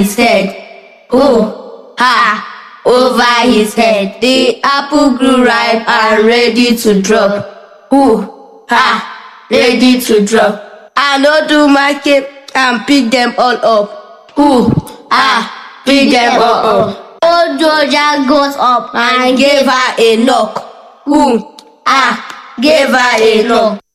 his head. Ooh, ha, over his head. The apple grew ripe and ready to drop. Ooh, ha, ready to drop. I no do market and pick them all up. Ooh, ah, pick them all up. Old Georgia goes up and gave her a knock. Ooh, ah, gave her a knock.